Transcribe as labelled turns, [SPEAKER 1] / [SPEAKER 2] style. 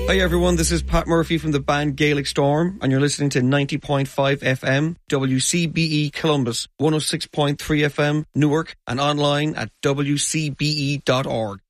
[SPEAKER 1] Hi everyone, this is Pat Murphy from the band Gaelic Storm, and you're listening to 90.5 FM, WCBE Columbus, 106.3 FM Newark, and online at wcbe.org.